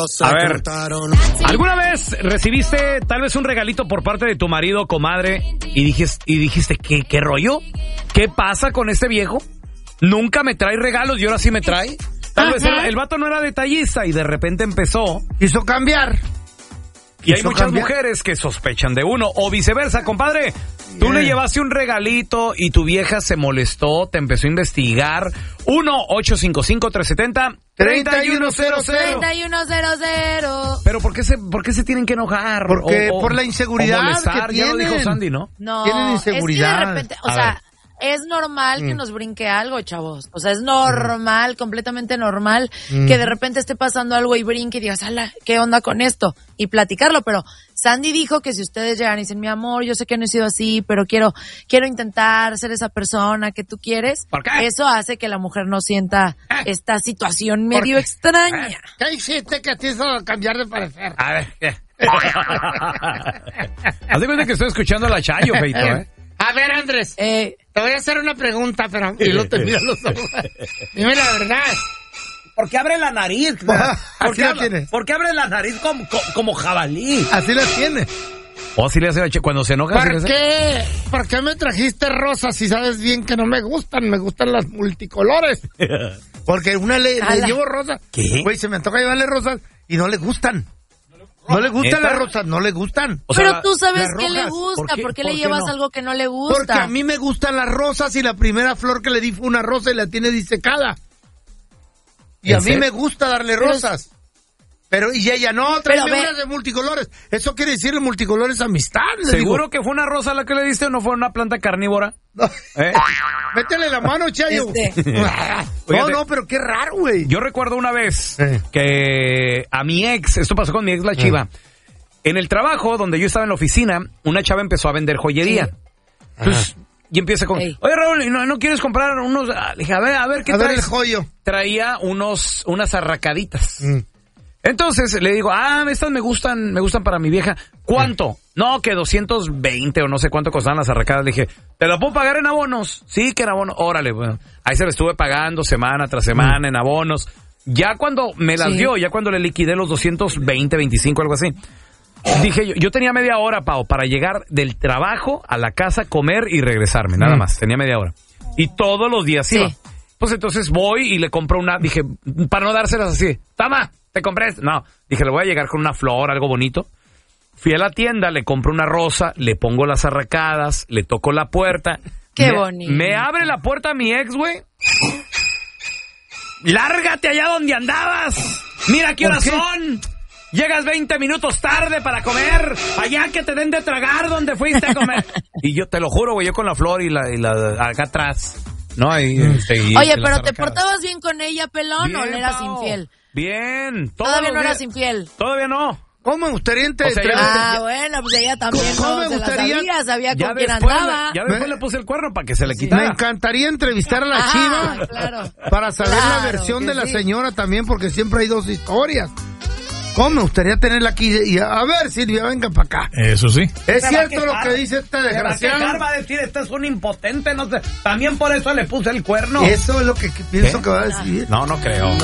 A ver, ¿alguna vez recibiste tal vez un regalito por parte de tu marido, comadre, y dijiste ¿qué rollo? ¿Qué pasa con este viejo? Nunca me trae regalos y ahora sí me trae. Tal vez el vato no era detallista y de repente quiso cambiar. Y hay muchas mujeres que sospechan de uno, o viceversa, compadre. Tú le llevaste un regalito y tu vieja se molestó, te empezó a investigar. 1-855-370-3100. 3100. Pero ¿por qué se tienen que enojar? Por la inseguridad o molestar, que ya lo tienen. dijo Sandy, ¿no? No, tienen inseguridad. Es que de repente, o sea, es normal que nos brinque algo, chavos. O sea, es normal, completamente normal, que de repente esté pasando algo y brinque y digas, ala, ¿qué onda con esto? Y platicarlo, pero Sandy dijo que si ustedes llegan y dicen, mi amor, yo sé que no he sido así, pero quiero intentar ser esa persona que tú quieres, ¿por qué? Eso hace que la mujer no sienta esta situación medio extraña. ¿Qué hiciste que te hizo cambiar de parecer? A ver, haz de cuenta que estoy escuchando a la Chayo, Feito, A ver, Andrés, te voy a hacer una pregunta, pero y no te miras los ojos. Dime la verdad. ¿Por qué abre la nariz? Así la tiene. ¿Por qué abre la nariz como jabalí? Así la tiene. O así le hace cuando se enoja. ¿Por qué me trajiste rosas si sabes bien que no me gustan? Me gustan las multicolores. Porque una le llevo rosas. ¿Qué? Güey, se me antoja llevarle rosas y no le gustan. No le gustan las rosas, no le gustan. O sea, pero tú sabes qué le gusta, ¿por qué le llevas algo que no le gusta? Porque a mí me gustan las rosas y la primera flor que le di fue una rosa y la tiene disecada. Y a mí me gusta darle rosas. Pero, y ella, no, tráeme unas de multicolores. Eso quiere decir multicolores amistad. ¿Seguro que fue una rosa la que le diste o no fue una planta carnívora? No. Métele la mano, Chayo. No, pero qué raro, güey. Yo recuerdo una vez que a mi ex, esto pasó con mi ex, la Chiva, en el trabajo donde yo estaba en la oficina, una chava empezó a vender joyería. Entonces, y empieza con, oye, Raúl, ¿no quieres comprar unos? Le dije, a ver, ¿qué traes? A ver el joyo. Traía unas arracaditas. Entonces le digo, estas me gustan para mi vieja. ¿Cuánto? No, que 220 o no sé cuánto costaban las arracadas. Le dije, ¿te la puedo pagar en abonos? Sí, que en abonos. Órale, bueno. Ahí se le estuve pagando semana tras semana en abonos. Ya cuando me las dio, ya cuando le liquidé los 220, 25, algo así. Dije, yo tenía media hora, Pau, para llegar del trabajo a la casa, comer y regresarme, nada más. Tenía media hora. Y todos los días iba. Pues entonces voy y le compro dije, para no dárselas así, toma, te compré esto. No, dije, le voy a llegar con una flor, algo bonito. Fui a la tienda, le compro una rosa, le pongo las arracadas, le toco la puerta. Qué bonito. Me abre la puerta mi ex, güey. ¡Lárgate allá donde andabas! ¡Mira qué horas son! Llegas 20 minutos tarde para comer. Allá que te den de tragar donde fuiste a comer. Y yo te lo juro, güey, yo con la flor y la acá atrás. No, Oye, pero ¿te portabas bien con ella, pelón, bien, o le eras infiel? Bien. Todavía no eras infiel. Todavía no. ¿Cómo me gustaría bueno, pues ella también no se la sabía con quién andaba. Ya después le puse el cuerno para que se le quitara. Me encantaría entrevistar a la Chiva para saber la versión de la señora también, porque siempre hay dos historias. ¿Cómo me gustaría tenerla aquí? Y a ver, Silvia, venga para acá. Eso sí. ¿Es cierto lo que dice esta desgraciada? Va a decir, este es un impotente, no sé. También por eso le puse el cuerno. Eso es lo que pienso que va a decir. No creo.